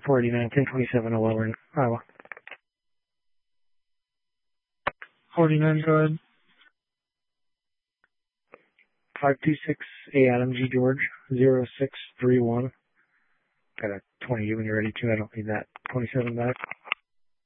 489, 1027, Lower, Iowa. 49, go ahead. 526A Adam G. George, 0631. Got a 20 when you're ready to. I don't need that 27 back.